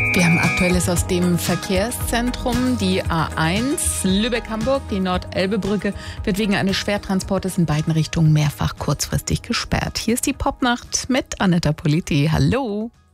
Wir haben Aktuelles aus dem Verkehrszentrum. Die A1 Lübeck-Hamburg, die Nord-Elbe-Brücke, wird wegen eines Schwertransportes in beiden Richtungen mehrfach kurzfristig gesperrt. Hier ist die Popnacht mit Aneta Politi. Hallo.